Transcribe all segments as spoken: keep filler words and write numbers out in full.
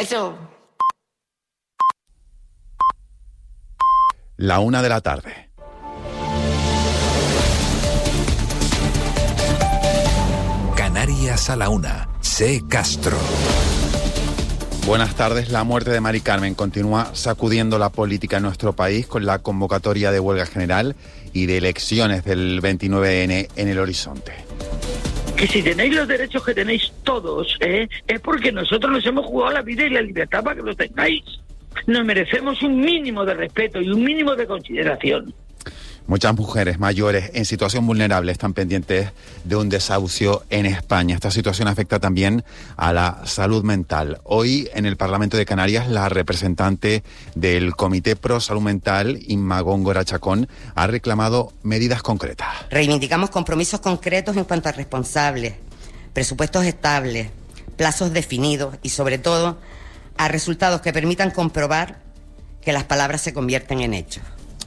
Eso. La una de la tarde. Canarias a la una. C. Castro. Buenas tardes. La muerte de Mari Carmen continúa sacudiendo la política en nuestro país con la convocatoria de huelga general y de elecciones del veintinueve ene en el horizonte. Que si tenéis los derechos que tenéis todos, ¿eh? es porque nosotros nos hemos jugado la vida y la libertad para que lo tengáis. Nos merecemos un mínimo de respeto y un mínimo de consideración. Muchas mujeres mayores en situación vulnerable están pendientes de un desahucio en España. Esta situación afecta también a la salud mental. Hoy en el Parlamento de Canarias, la representante del Comité Pro Salud Mental, Inma Góngora Chacón, ha reclamado medidas concretas. Reivindicamos compromisos concretos en cuanto a responsables, presupuestos estables, plazos definidos y, sobre todo, a resultados que permitan comprobar que las palabras se convierten en hechos.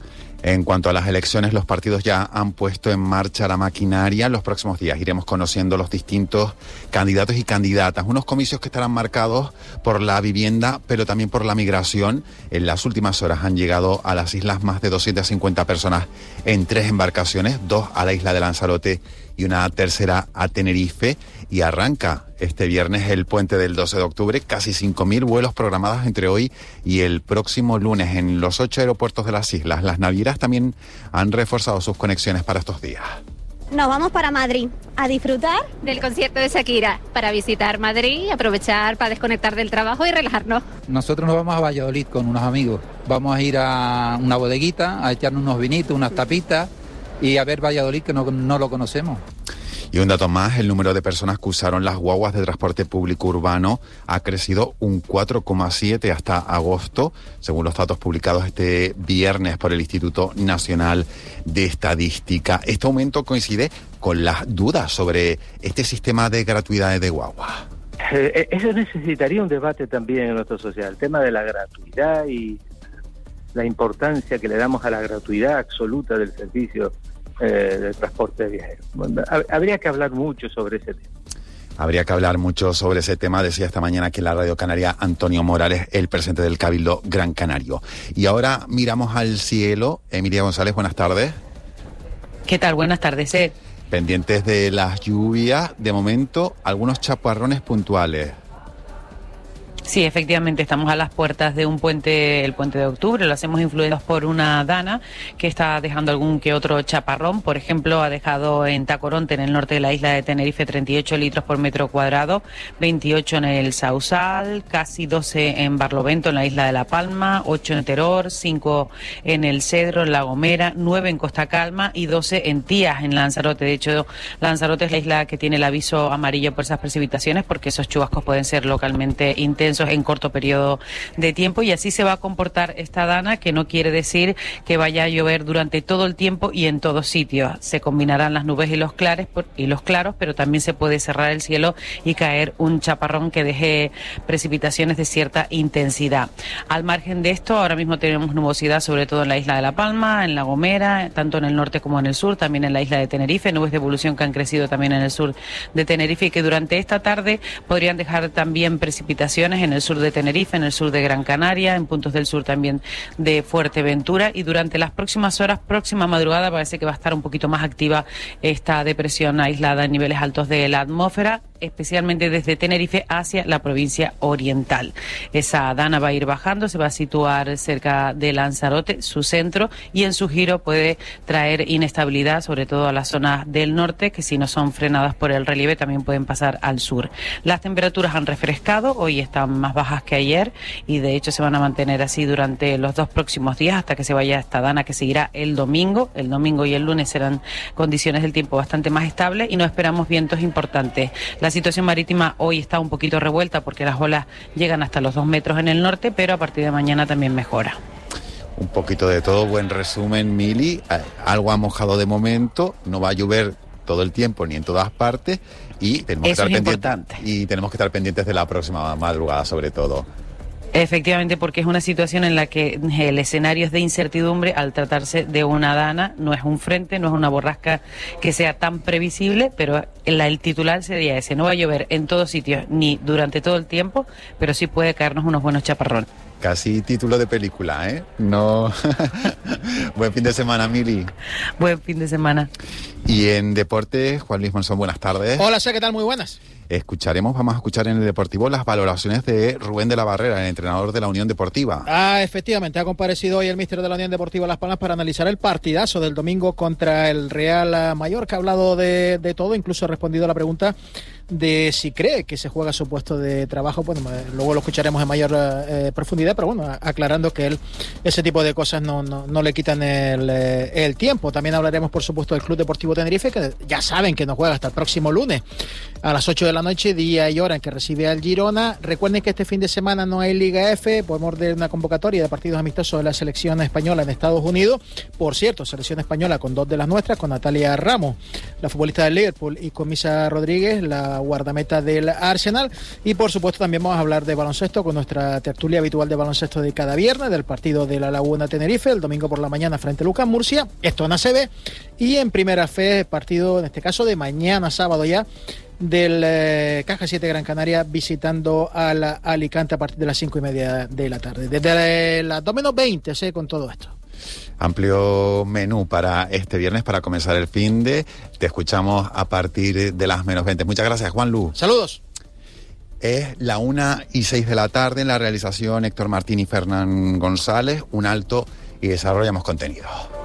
En cuanto a las elecciones, los partidos ya han puesto en marcha la maquinaria. En los próximos días iremos conociendo los distintos candidatos y candidatas. Unos comicios que estarán marcados por la vivienda, pero también por la migración. En las últimas horas han llegado a las islas más de doscientas cincuenta personas en tres embarcaciones, dos a la isla de Lanzarote y una tercera a Tenerife. Y arranca este viernes el puente del doce de octubre, casi cinco mil vuelos programados entre hoy y el próximo lunes en los ocho aeropuertos de las islas. Las navieras también han reforzado sus conexiones para estos días. Nos vamos para Madrid a disfrutar del concierto de Shakira, para visitar Madrid, aprovechar para desconectar del trabajo y relajarnos. Nosotros nos vamos a Valladolid con unos amigos. Vamos a ir a una bodeguita, a echarnos unos vinitos, unas tapitas y a ver Valladolid, que no, no lo conocemos. Y un dato más, el número de personas que usaron las guaguas de transporte público urbano ha crecido un cuatro coma siete hasta agosto, según los datos publicados este viernes por el Instituto Nacional de Estadística. Este aumento coincide con las dudas sobre este sistema de gratuidad de guaguas. Eh, eso necesitaría un debate también en nuestra sociedad, el tema de la gratuidad y la importancia que le damos a la gratuidad absoluta del servicio Eh, del transporte de viajeros. Bueno, habría que hablar mucho sobre ese tema. Habría que hablar mucho sobre ese tema, decía esta mañana aquí en la Radio Canaria Antonio Morales, el presidente del Cabildo Gran Canario. Y ahora miramos al cielo. Emilia González, buenas tardes. ¿Qué tal? Buenas tardes. Eh. Pendientes de las lluvias, de momento, algunos chaparrones puntuales. Sí, efectivamente, estamos a las puertas de un puente, el puente de octubre, lo hacemos influidos por una dana que está dejando algún que otro chaparrón. Por ejemplo, ha dejado en Tacoronte, en el norte de la isla de Tenerife, treinta y ocho litros por metro cuadrado, veintiocho en el Sausal, casi doce en Barlovento, en la isla de La Palma, ocho en Teror, cinco en el Cedro, en La Gomera, nueve en Costa Calma y doce en Tías, en Lanzarote. De hecho, Lanzarote es la isla que tiene el aviso amarillo por esas precipitaciones, porque esos chubascos pueden ser localmente intensos en corto periodo de tiempo, y así se va a comportar esta dana, que no quiere decir que vaya a llover durante todo el tiempo y en todos sitios. Se combinarán las nubes y los claros, y los claros, pero también se puede cerrar el cielo y caer un chaparrón que deje precipitaciones de cierta intensidad. Al margen de esto, ahora mismo tenemos nubosidad, sobre todo en la isla de La Palma, en La Gomera, tanto en el norte como en el sur, también en la isla de Tenerife, nubes de evolución que han crecido también en el sur de Tenerife y que durante esta tarde podrían dejar también precipitaciones en el sur de Tenerife, en el sur de Gran Canaria, en puntos del sur también de Fuerteventura, y durante las próximas horas, próxima madrugada, parece que va a estar un poquito más activa esta depresión aislada en niveles altos de la atmósfera, especialmente desde Tenerife hacia la provincia oriental. Esa dana va a ir bajando, se va a situar cerca de Lanzarote, su centro, y en su giro puede traer inestabilidad, sobre todo a las zonas del norte, que si no son frenadas por el relieve también pueden pasar al sur. Las temperaturas han refrescado, hoy están más bajas que ayer y de hecho se van a mantener así durante los dos próximos días hasta que se vaya esta dana, que seguirá el domingo. El domingo y el lunes serán condiciones del tiempo bastante más estables y no esperamos vientos importantes. La situación marítima hoy está un poquito revuelta porque las olas llegan hasta los dos metros en el norte, pero a partir de mañana también mejora. Un poquito de todo, buen resumen, Mili. Algo ha mojado de momento, no va a llover todo el tiempo ni en todas partes y tenemos, que estar, pendientes, y tenemos que estar pendientes de la próxima madrugada sobre todo. Efectivamente, porque es una situación en la que el escenario es de incertidumbre al tratarse de una dana, no es un frente, no es una borrasca que sea tan previsible, pero el, el titular sería ese: no va a llover en todos sitios ni durante todo el tiempo, pero sí puede caernos unos buenos chaparrones. Casi título de película, ¿eh? No. Buen fin de semana, Mili. Buen fin de semana. Y en deportes, Juan Luis Monzón, buenas tardes. Hola, sé, ¿qué tal? Muy buenas. Escucharemos, vamos a escuchar en el Deportivo las valoraciones de Rubén de la Barrera, el entrenador de la Unión Deportiva. Ah, efectivamente, ha comparecido hoy el míster de la Unión Deportiva Las Palmas para analizar el partidazo del domingo contra el Real Mallorca. Ha hablado de, de todo, incluso ha respondido a la pregunta de si cree que se juega su puesto de trabajo. Bueno, luego lo escucharemos en mayor eh, profundidad, pero bueno, aclarando que él ese tipo de cosas no, no, no le quitan el, eh, el tiempo. También hablaremos, por supuesto, del Club Deportivo Tenerife, que ya saben que no juega hasta el próximo lunes a las ocho de la noche, día y hora en que recibe al Girona. Recuerden que este fin de semana no hay Liga F, podemos ver una convocatoria de partidos amistosos de la selección española en Estados Unidos. Por cierto, selección española con dos de las nuestras, con Natalia Ramos, la futbolista del Liverpool, y con Misa Rodríguez, la guardameta del Arsenal. Y por supuesto también vamos a hablar de baloncesto con nuestra tertulia habitual de baloncesto de cada viernes, del partido de la Laguna Tenerife, el domingo por la mañana frente a Lucas Murcia, esto en A C B, y en Primera Fe, partido en este caso de mañana sábado ya, del eh, Caja siete Gran Canaria visitando a la Alicante a partir de las cinco y media de la tarde. Desde las dos menos veinte, sé, con todo esto. Amplio menú para este viernes, para comenzar el fin de. Te escuchamos a partir de las menos veinte. Muchas gracias, Juan Lu. Saludos. Es la una y seis de la tarde, en la realización Héctor Martín y Fernán González. Un alto y desarrollamos contenido.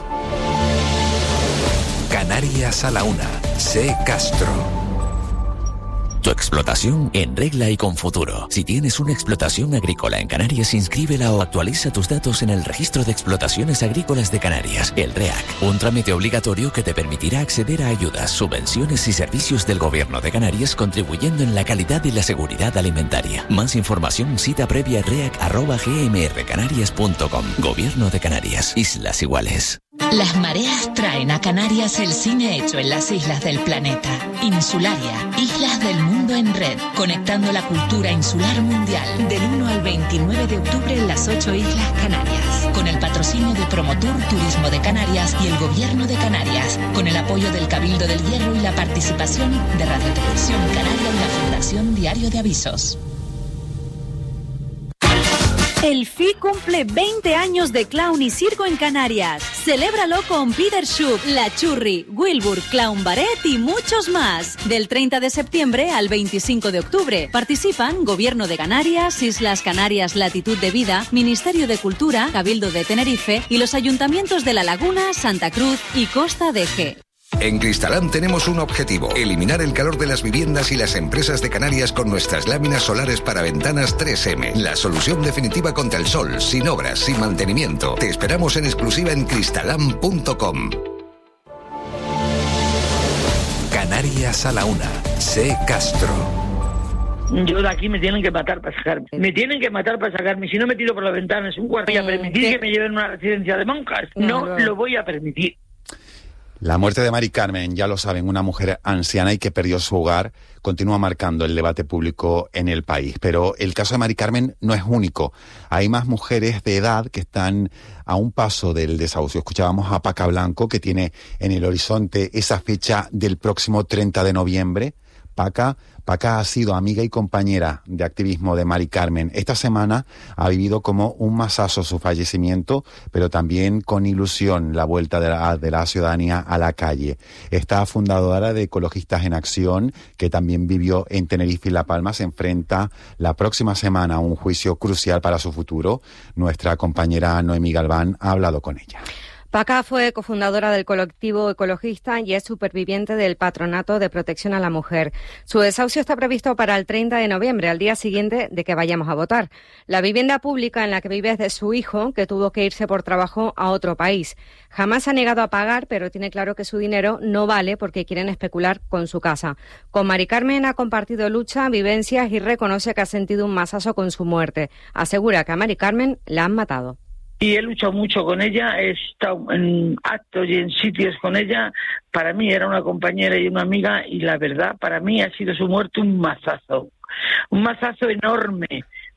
Canarias a la una. C. Castro. Tu explotación en regla y con futuro. Si tienes una explotación agrícola en Canarias, inscríbela o actualiza tus datos en el Registro de Explotaciones Agrícolas de Canarias, el REAC. Un trámite obligatorio que te permitirá acceder a ayudas, subvenciones y servicios del Gobierno de Canarias, contribuyendo en la calidad y la seguridad alimentaria. Más información, cita previa reac arroba gmrcanarias punto com. Gobierno de Canarias. Islas Iguales. Las mareas traen a Canarias el cine hecho en las islas del planeta. Insularia, Islas del Mundo en Red, conectando la cultura insular mundial. Del uno al veintinueve de octubre en las ocho Islas Canarias. Con el patrocinio de Promotur Turismo de Canarias y el Gobierno de Canarias. Con el apoyo del Cabildo del Hierro y la participación de Radio Televisión Canaria y la Fundación Diario de Avisos. El F I cumple veinte años de clown y circo en Canarias. Celébralo con Peter Schupp, La Churri, Wilbur, Clown Ballet y muchos más. Del treinta de septiembre al veinticinco de octubre. Participan Gobierno de Canarias, Islas Canarias Latitud de Vida, Ministerio de Cultura, Cabildo de Tenerife y los ayuntamientos de La Laguna, Santa Cruz y Costa de G. En Cristalam tenemos un objetivo: eliminar el calor de las viviendas y las empresas de Canarias con nuestras láminas solares para ventanas tres eme. La solución definitiva contra el sol, sin obras, sin mantenimiento. Te esperamos en exclusiva en cristalam punto com. Canarias a la una. C. Castro. Yo de aquí me tienen que matar para sacarme. Me tienen que matar para sacarme. Si no me tiro por la ventana, es un cuarto. ¿A permitir que me lleven a una residencia de monjas? No, no lo voy a permitir. La muerte de Mari Carmen, ya lo saben, una mujer anciana y que perdió su hogar, continúa marcando el debate público en el país. Pero el caso de Mari Carmen no es único. Hay más mujeres de edad que están a un paso del desahucio. Escuchábamos a Paca Blanco, que tiene en el horizonte esa fecha del próximo treinta de noviembre. Paca, Paca ha sido amiga y compañera de activismo de Mari Carmen. Esta semana ha vivido como un masazo su fallecimiento, pero también con ilusión la vuelta de la, de la ciudadanía a la calle. Esta fundadora de Ecologistas en Acción, que también vivió en Tenerife y La Palma, se enfrenta la próxima semana a un juicio crucial para su futuro. Nuestra compañera Noemí Galván ha hablado con ella. Paca fue cofundadora del colectivo ecologista y es superviviente del Patronato de Protección a la Mujer. Su desahucio está previsto para el treinta de noviembre, al día siguiente de que vayamos a votar. La vivienda pública en la que vive es de su hijo, que tuvo que irse por trabajo a otro país. Jamás se ha negado a pagar, pero tiene claro que su dinero no vale porque quieren especular con su casa. Con Mari Carmen ha compartido lucha, vivencias y reconoce que ha sentido un masazo con su muerte. Asegura que a Mari Carmen la han matado. Y he luchado mucho con ella, he estado en actos y en sitios con ella. Para mí era una compañera y una amiga, y la verdad, para mí ha sido su muerte un mazazo. Un mazazo enorme,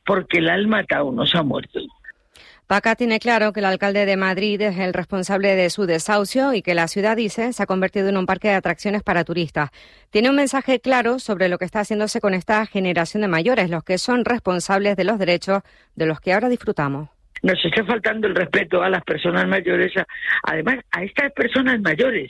porque el alma aún no se ha muerto. Paca tiene claro que el alcalde de Madrid es el responsable de su desahucio y que la ciudad, dice, se ha convertido en un parque de atracciones para turistas. Tiene un mensaje claro sobre lo que está haciéndose con esta generación de mayores, los que son responsables de los derechos de los que ahora disfrutamos. Nos está faltando el respeto a las personas mayores, a, además a estas personas mayores,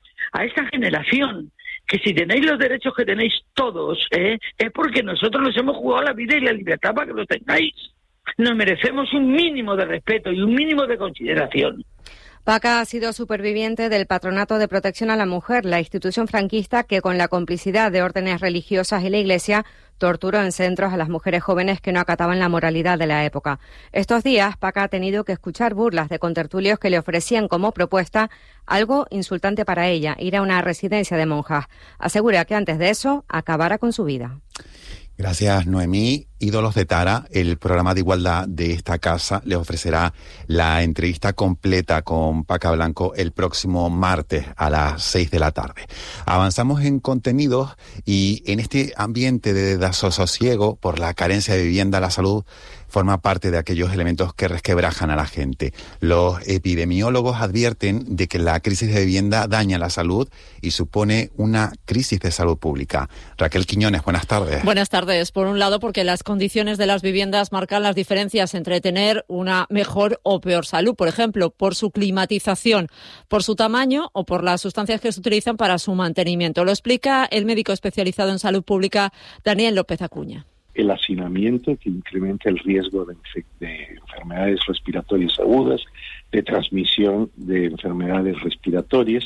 a esta generación, que si tenéis los derechos que tenéis todos, ¿eh? es porque nosotros nos hemos jugado la vida y la libertad para que lo tengáis. Nos merecemos un mínimo de respeto y un mínimo de consideración. Paca ha sido superviviente del Patronato de Protección a la Mujer, la institución franquista que, con la complicidad de órdenes religiosas y la Iglesia, torturó en centros a las mujeres jóvenes que no acataban la moralidad de la época. Estos días, Paca ha tenido que escuchar burlas de contertulios que le ofrecían como propuesta algo insultante para ella, ir a una residencia de monjas. Asegura que antes de eso, acabara con su vida. Gracias, Noemí. Ídolos de Tara, el programa de igualdad de esta casa, les ofrecerá la entrevista completa con Paca Blanco el próximo martes a las seis de la tarde. Avanzamos en contenidos y en este ambiente de desasosiego por la carencia de vivienda, la salud forma parte de aquellos elementos que resquebrajan a la gente. Los epidemiólogos advierten de que la crisis de vivienda daña la salud y supone una crisis de salud pública. Raquel Quiñones, buenas tardes. Buenas tardes. Por un lado, porque las condiciones de las viviendas marcan las diferencias entre tener una mejor o peor salud. Por ejemplo, por su climatización, por su tamaño o por las sustancias que se utilizan para su mantenimiento. Lo explica el médico especializado en salud pública, Daniel López Acuña. El hacinamiento, que incrementa el riesgo de, de enfermedades respiratorias agudas, de transmisión de enfermedades respiratorias,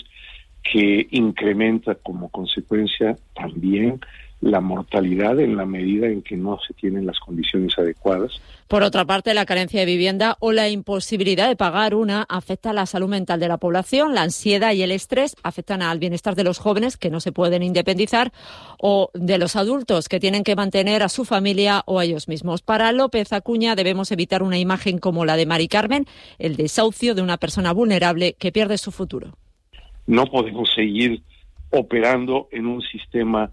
que incrementa como consecuencia también la mortalidad en la medida en que no se tienen las condiciones adecuadas. Por otra parte, la carencia de vivienda o la imposibilidad de pagar una afecta a la salud mental de la población. La ansiedad y el estrés afectan al bienestar de los jóvenes que no se pueden independizar o de los adultos que tienen que mantener a su familia o a ellos mismos. Para López Acuña debemos evitar una imagen como la de Mari Carmen, el desahucio de una persona vulnerable que pierde su futuro. No podemos seguir operando en un sistema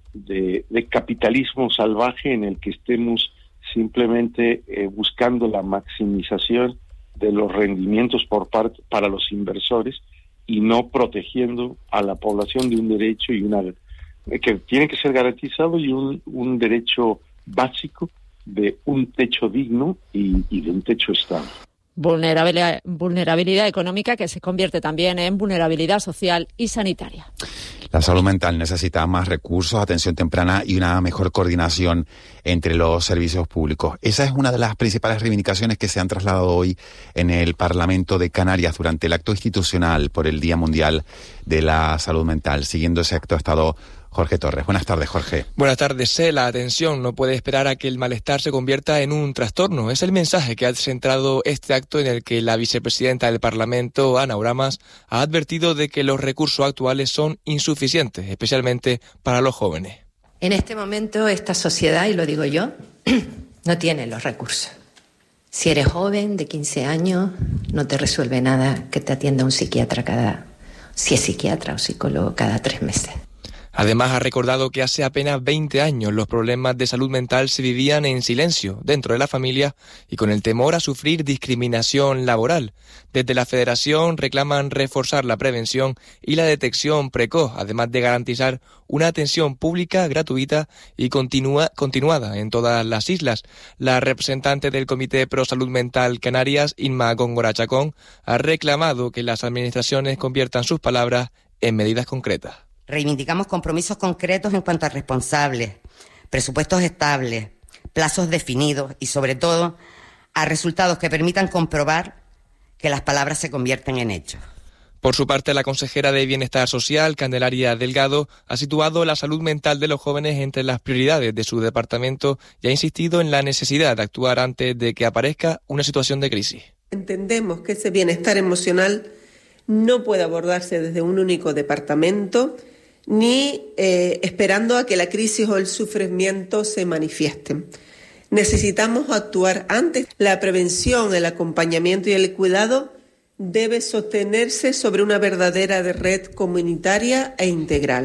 De, de capitalismo salvaje en el que estemos simplemente eh, buscando la maximización de los rendimientos por parte para los inversores y no protegiendo a la población de un derecho y una eh, que tiene que ser garantizado y un, un derecho básico de un techo digno y, y de un techo estable. Vulnerabilidad, vulnerabilidad económica que se convierte también en vulnerabilidad social y sanitaria. La salud mental necesita más recursos, atención temprana y una mejor coordinación entre los servicios públicos. Esa es una de las principales reivindicaciones que se han trasladado hoy en el Parlamento de Canarias durante el acto institucional por el Día Mundial de la Salud Mental. Siguiendo ese acto ha estado Jorge Torres. Buenas tardes, Jorge. Buenas tardes. Sé, la atención no puede esperar a que el malestar se convierta en un trastorno. Es el mensaje que ha centrado este acto en el que la vicepresidenta del Parlamento, Ana Uramas, ha advertido de que los recursos actuales son insuficientes, especialmente para los jóvenes. En este momento, esta sociedad, y lo digo yo, no tiene los recursos. Si eres joven, de quince años, no te resuelve nada que te atienda un psiquiatra cada, si es psiquiatra o psicólogo, cada tres meses. Además, ha recordado que hace apenas veinte años los problemas de salud mental se vivían en silencio, dentro de la familia y con el temor a sufrir discriminación laboral. Desde la Federación reclaman reforzar la prevención y la detección precoz, además de garantizar una atención pública, gratuita y continua, continuada en todas las islas. La representante del Comité Pro Salud Mental Canarias, Inma Góngora Chacón, ha reclamado que las administraciones conviertan sus palabras en medidas concretas. Reivindicamos compromisos concretos en cuanto a responsables, presupuestos estables, plazos definidos y, sobre todo, a resultados que permitan comprobar que las palabras se convierten en hechos. Por su parte, la consejera de Bienestar Social, Candelaria Delgado, ha situado la salud mental de los jóvenes entre las prioridades de su departamento y ha insistido en la necesidad de actuar antes de que aparezca una situación de crisis. Entendemos que ese bienestar emocional no puede abordarse desde un único departamento, ni eh, esperando a que la crisis o el sufrimiento se manifiesten. Necesitamos actuar antes. La prevención, el acompañamiento y el cuidado debe sostenerse sobre una verdadera red comunitaria e integral.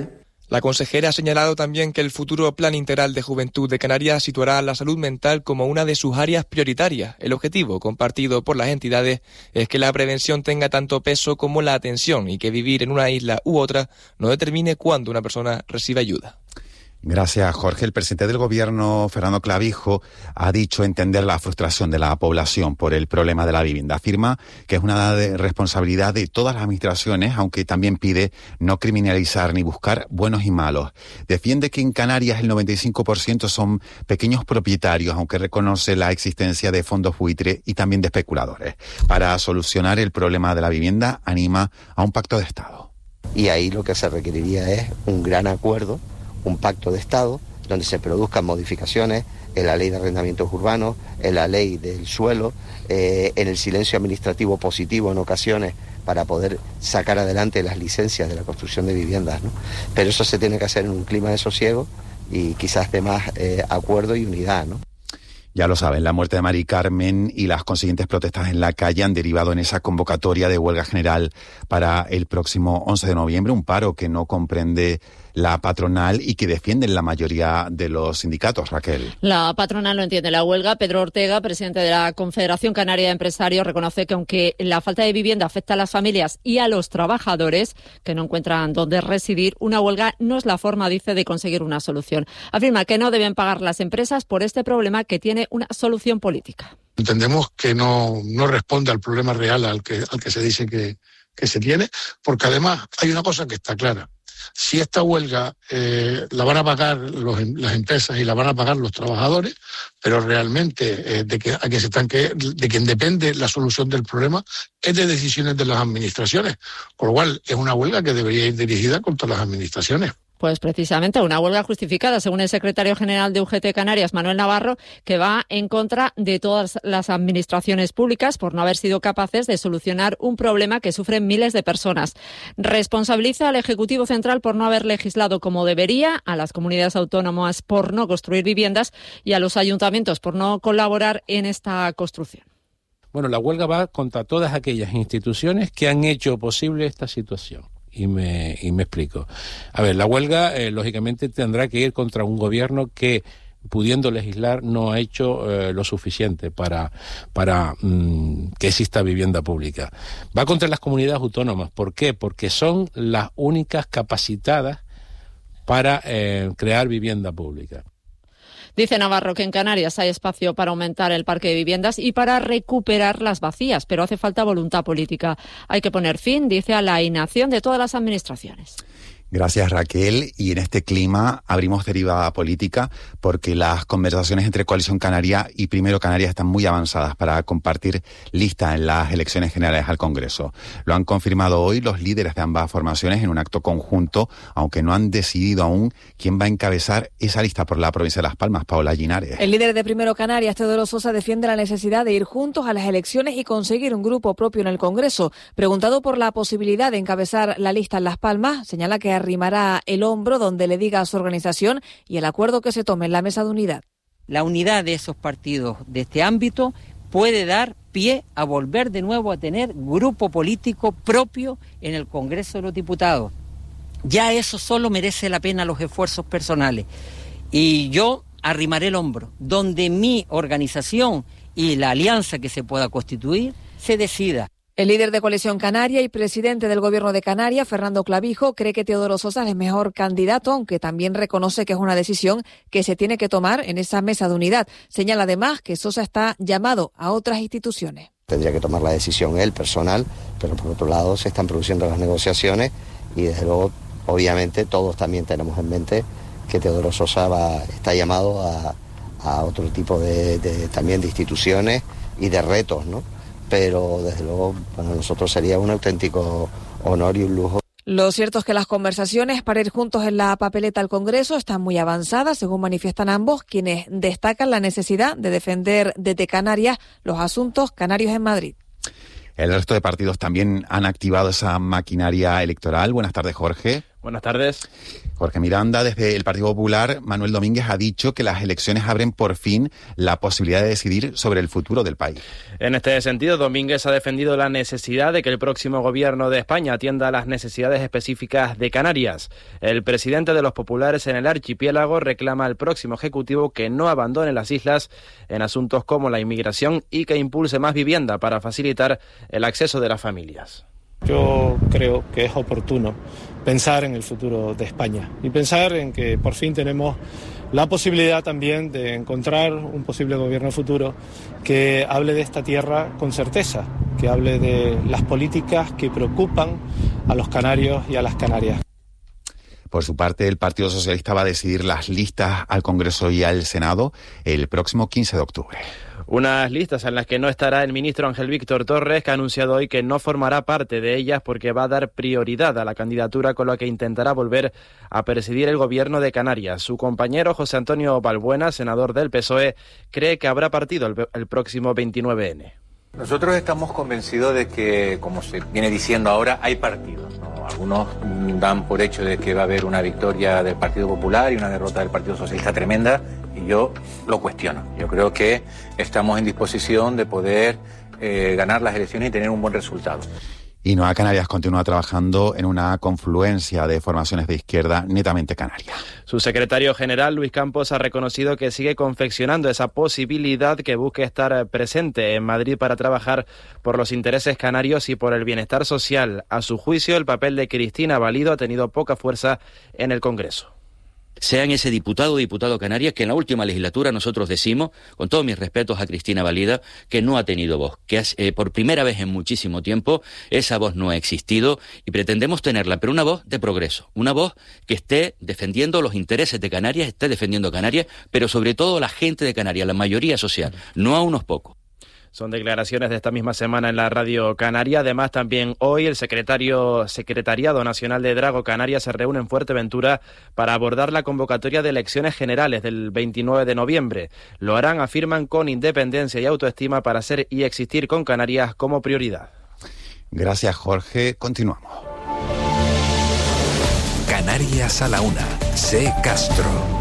La consejera ha señalado también que el futuro Plan Integral de Juventud de Canarias situará la salud mental como una de sus áreas prioritarias. El objetivo, compartido por las entidades, es que la prevención tenga tanto peso como la atención y que vivir en una isla u otra no determine cuándo una persona recibe ayuda. Gracias, Jorge. El presidente del Gobierno, Fernando Clavijo, ha dicho entender la frustración de la población por el problema de la vivienda. Afirma que es una de responsabilidad de todas las administraciones, aunque también pide no criminalizar ni buscar buenos y malos. Defiende que en Canarias el noventa y cinco por ciento son pequeños propietarios, aunque reconoce la existencia de fondos buitre y también de especuladores. Para solucionar el problema de la vivienda, anima a un pacto de Estado. Y ahí lo que se requeriría es un gran acuerdo, un pacto de Estado donde se produzcan modificaciones en la ley de arrendamientos urbanos, en la ley del suelo, eh, en el silencio administrativo positivo en ocasiones para poder sacar adelante las licencias de la construcción de viviendas, ¿no? Pero eso se tiene que hacer en un clima de sosiego y quizás de más eh, acuerdo y unidad, ¿no? Ya lo saben, la muerte de Mari Carmen y las consiguientes protestas en la calle han derivado en esa convocatoria de huelga general para el próximo once de noviembre, un paro que no comprende la patronal y que defienden la mayoría de los sindicatos, Raquel. La patronal no entiende la huelga. Pedro Ortega, presidente de la Confederación Canaria de Empresarios, reconoce que aunque la falta de vivienda afecta a las familias y a los trabajadores que no encuentran dónde residir, una huelga no es la forma, dice, de conseguir una solución. Afirma que no deben pagar las empresas por este problema que tiene una solución política. Entendemos que no, no responde al problema real al que, al que se dice que, que se tiene, porque además hay una cosa que está clara. Si esta huelga eh, la van a pagar los, las empresas y la van a pagar los trabajadores, pero realmente eh, de, que, a que se están que, de quien depende la solución del problema es de decisiones de las administraciones, con lo cual es una huelga que debería ir dirigida contra las administraciones. Pues precisamente una huelga justificada, según el secretario general de U G T Canarias, Manuel Navarro, que va en contra de todas las administraciones públicas por no haber sido capaces de solucionar un problema que sufren miles de personas. Responsabiliza al Ejecutivo Central por no haber legislado como debería, a las comunidades autónomas por no construir viviendas y a los ayuntamientos por no colaborar en esta construcción. Bueno, la huelga va contra todas aquellas instituciones que han hecho posible esta situación. Y me, y me explico. A ver, la huelga, eh, lógicamente, tendrá que ir contra un gobierno que, pudiendo legislar, no ha hecho eh, lo suficiente para, para mmm, que exista vivienda pública. Va contra las comunidades autónomas. ¿Por qué? Porque son las únicas capacitadas para eh, crear vivienda pública. Dice Navarro que en Canarias hay espacio para aumentar el parque de viviendas y para recuperar las vacías, pero hace falta voluntad política. Hay que poner fin, dice, a la inacción de todas las administraciones. Gracias, Raquel. Y en este clima abrimos derivada política porque las conversaciones entre Coalición Canaria y Primero Canarias están muy avanzadas para compartir lista en las elecciones generales al Congreso. Lo han confirmado hoy los líderes de ambas formaciones en un acto conjunto, aunque no han decidido aún quién va a encabezar esa lista por la provincia de Las Palmas, Paola Linares. El líder de Primero Canarias, Teodoro Sosa, defiende la necesidad de ir juntos a las elecciones y conseguir un grupo propio en el Congreso. Preguntado por la posibilidad de encabezar la lista en Las Palmas, señala que arrimará el hombro donde le diga a su organización y el acuerdo que se tome en la mesa de unidad. La unidad de esos partidos de este ámbito puede dar pie a volver de nuevo a tener grupo político propio en el Congreso de los Diputados. Ya eso solo merece la pena los esfuerzos personales. Y yo arrimaré el hombro donde mi organización y la alianza que se pueda constituir se decida. El líder de Coalición Canaria y presidente del Gobierno de Canarias, Fernando Clavijo, cree que Teodoro Sosa es el mejor candidato, aunque también reconoce que es una decisión que se tiene que tomar en esa mesa de unidad. Señala además que Sosa está llamado a otras instituciones. Tendría que tomar la decisión él, personal, pero por otro lado se están produciendo las negociaciones y desde luego, obviamente, todos también tenemos en mente que Teodoro Sosa va, está llamado a, a otro tipo de, de, también de instituciones y de retos, ¿no? Pero desde luego para nosotros sería un auténtico honor y un lujo. Lo cierto es que las conversaciones para ir juntos en la papeleta al Congreso están muy avanzadas, según manifiestan ambos, quienes destacan la necesidad de defender desde Canarias los asuntos canarios en Madrid. El resto de partidos también han activado esa maquinaria electoral. Buenas tardes, Jorge. Buenas tardes. Jorge Miranda, desde el Partido Popular, Manuel Domínguez ha dicho que las elecciones abren por fin la posibilidad de decidir sobre el futuro del país. En este sentido, Domínguez ha defendido la necesidad de que el próximo gobierno de España atienda a las necesidades específicas de Canarias. El presidente de los populares en el archipiélago reclama al próximo ejecutivo que no abandone las islas en asuntos como la inmigración y que impulse más vivienda para facilitar el acceso de las familias. Yo creo que es oportuno pensar en el futuro de España y pensar en que por fin tenemos la posibilidad también de encontrar un posible gobierno futuro que hable de esta tierra con certeza, que hable de las políticas que preocupan a los canarios y a las canarias. Por su parte, el Partido Socialista va a decidir las listas al Congreso y al Senado el próximo quince de octubre. Unas listas en las que no estará el ministro Ángel Víctor Torres, que ha anunciado hoy que no formará parte de ellas porque va a dar prioridad a la candidatura con la que intentará volver a presidir el gobierno de Canarias. Su compañero José Antonio Balbuena, senador del P S O E, cree que habrá partido el, el próximo veintinueve ene. Nosotros estamos convencidos de que, como se viene diciendo ahora, hay partidos, ¿no? Algunos dan por hecho de que va a haber una victoria del Partido Popular y una derrota del Partido Socialista tremenda, y yo lo cuestiono. Yo creo que estamos en disposición de poder eh, ganar las elecciones y tener un buen resultado. Y Nueva Canarias continúa trabajando en una confluencia de formaciones de izquierda netamente canaria. Su secretario general, Luis Campos, ha reconocido que sigue confeccionando esa posibilidad que busque estar presente en Madrid para trabajar por los intereses canarios y por el bienestar social. A su juicio, el papel de Cristina Valido ha tenido poca fuerza en el Congreso. Sean ese diputado o diputado Canarias que en la última legislatura nosotros decimos, con todos mis respetos a Cristina Valida, que no ha tenido voz, que eh, por primera vez en muchísimo tiempo esa voz no ha existido y pretendemos tenerla, pero una voz de progreso, una voz que esté defendiendo los intereses de Canarias, esté defendiendo Canarias, pero sobre todo la gente de Canarias, la mayoría social, no a unos pocos. Son declaraciones de esta misma semana en la Radio Canaria. Además, también hoy el secretario Secretariado Nacional de Drago Canarias se reúne en Fuerteventura para abordar la convocatoria de elecciones generales del veintinueve de noviembre. Lo harán, afirman, con independencia y autoestima para ser y existir con Canarias como prioridad. Gracias, Jorge. Continuamos. Canarias a la una. C. Castro.